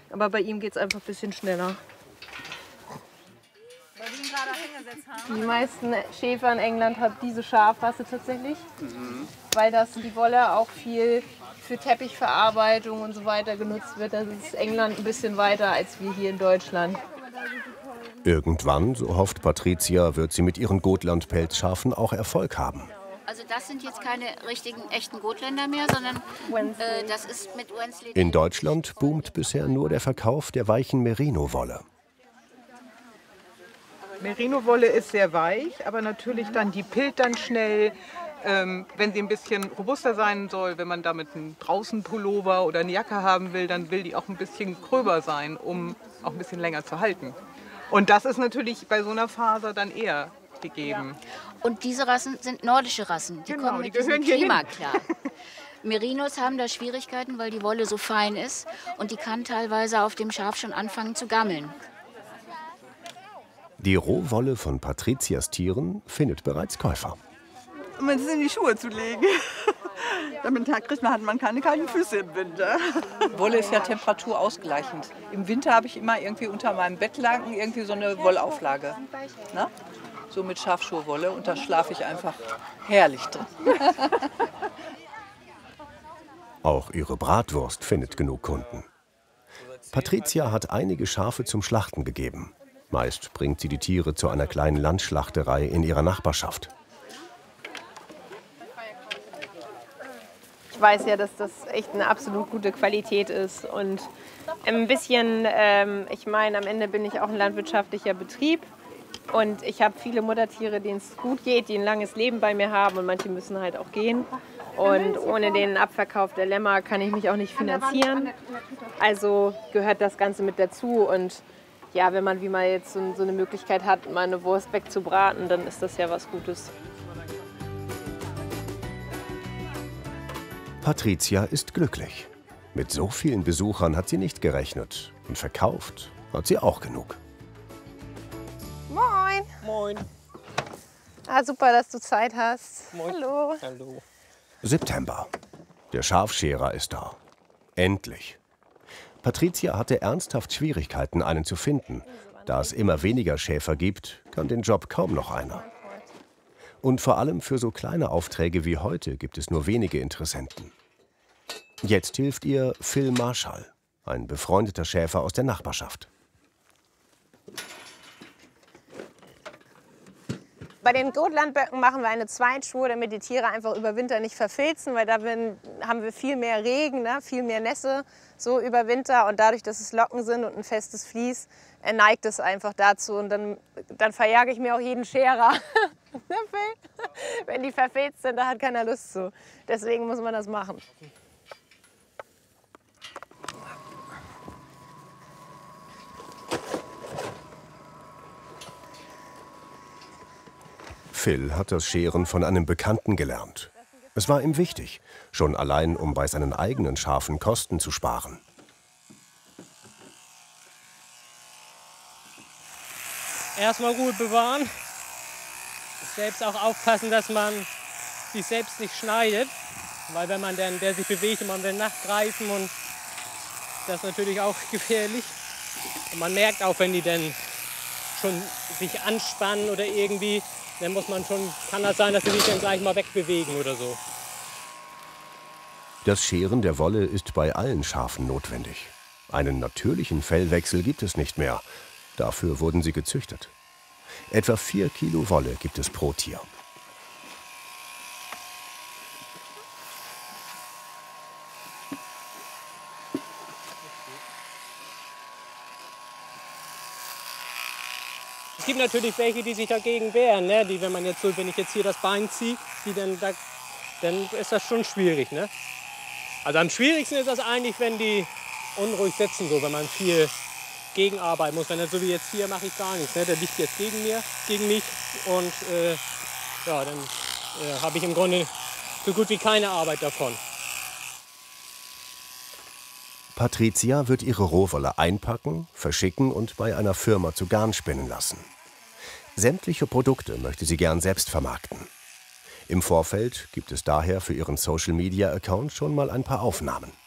Aber bei ihm geht es einfach ein bisschen schneller. Die meisten Schäfer in England haben diese Schafrasse tatsächlich, weil die Wolle auch viel für Teppichverarbeitung und so weiter genutzt wird. Da ist England ein bisschen weiter als wir hier in Deutschland. Irgendwann, so hofft Patricia, wird sie mit ihren Gotland-Pelzschafen auch Erfolg haben. Also das sind jetzt keine richtigen, echten Gotländer mehr, sondern das ist mit Wensley. In Deutschland boomt bisher nur der Verkauf der weichen Merino-Wolle. Merino-Wolle ist sehr weich, aber natürlich dann, die pillt dann schnell. Wenn sie ein bisschen robuster sein soll, wenn man damit einen Draußenpullover oder eine Jacke haben will, dann will die auch ein bisschen gröber sein, um auch ein bisschen länger zu halten. Und das ist natürlich bei so einer Faser dann eher gegeben. Ja. Und diese Rassen sind nordische Rassen, die kommen mit diesem hier Klima hin. klar. Merinos haben da Schwierigkeiten, weil die Wolle so fein ist und die kann teilweise auf dem Schaf schon anfangen zu gammeln. Die Rohwolle von Patricias Tieren findet bereits Käufer. Um es in die Schuhe zu legen. Damit hat man keine kalten Füße im Winter. Wolle ist ja temperaturausgleichend. Im Winter habe ich immer irgendwie unter meinem Bettlaken irgendwie so eine Wollauflage. Ne? So mit Schafschuhwolle und da schlafe ich einfach herrlich drin. Auch ihre Bratwurst findet genug Kunden. Patricia hat einige Schafe zum Schlachten gegeben. Meist bringt sie die Tiere zu einer kleinen Landschlachterei in ihrer Nachbarschaft. Ich weiß ja, dass das echt eine absolut gute Qualität ist. Und ein bisschen, ich meine, am Ende bin ich auch ein landwirtschaftlicher Betrieb. Und ich habe viele Muttertiere, denen es gut geht, die ein langes Leben bei mir haben. Und manche müssen halt auch gehen. Und ohne den Abverkauf der Lämmer kann ich mich auch nicht finanzieren. Also gehört das Ganze mit dazu. Und ja, wenn man wie mal jetzt so eine Möglichkeit hat, mal eine Wurst wegzubraten, dann ist das ja was Gutes. Patricia ist glücklich. Mit so vielen Besuchern hat sie nicht gerechnet. Und verkauft hat sie auch genug. Moin. Moin. Ah, super, dass du Zeit hast. Moin. Hallo. Hallo. September. Der Schafscherer ist da. Endlich. Patricia hatte ernsthaft Schwierigkeiten, einen zu finden. Da es immer weniger Schäfer gibt, kann den Job kaum noch einer. Und vor allem für so kleine Aufträge wie heute gibt es nur wenige Interessenten. Jetzt hilft ihr Phil Marshall, ein befreundeter Schäfer aus der Nachbarschaft. Bei den Gotlandböcken machen wir eine Zweitspur, damit die Tiere einfach über Winter nicht verfilzen, weil da haben wir viel mehr Regen, ne? Viel mehr Nässe so über Winter. Und dadurch, dass es Locken sind und ein festes Vlies, neigt es einfach dazu. Und dann verjage ich mir auch jeden Scherer. Wenn die verfilzt sind, da hat keiner Lust zu. Deswegen muss man das machen. Phil hat das Scheren von einem Bekannten gelernt. Es war ihm wichtig, schon allein, um bei seinen eigenen Schafen Kosten zu sparen. Erstmal Ruhe bewahren. Selbst auch aufpassen, dass man sich selbst nicht schneidet. Weil wenn man dann, der sich bewegt und man will nachgreifen, und das ist natürlich auch gefährlich. Und man merkt auch, wenn die dann schon sich anspannen oder irgendwie, dann muss man schon, kann das sein, dass sie sich dann gleich mal wegbewegen oder so. Das Scheren der Wolle ist bei allen Schafen notwendig. Einen natürlichen Fellwechsel gibt es nicht mehr. Dafür wurden sie gezüchtet. Etwa 4 Kilo Wolle gibt es pro Tier. Es gibt natürlich welche, die sich dagegen wehren, ne? Die, wenn man jetzt so, wenn ich jetzt hier das Bein ziehe, dann ist das schon schwierig, ne? Also am schwierigsten ist das eigentlich, wenn die unruhig sitzen, so, wenn man viel gegenarbeiten muss. Wenn er so wie jetzt hier, mache ich gar nichts, ne? Der liegt jetzt gegen mich und ja, dann habe ich im Grunde so gut wie keine Arbeit davon. Patricia wird ihre Rohwolle einpacken, verschicken und bei einer Firma zu Garn spinnen lassen. Sämtliche Produkte möchte sie gern selbst vermarkten. Im Vorfeld gibt es daher für ihren Social-Media-Account schon mal ein paar Aufnahmen.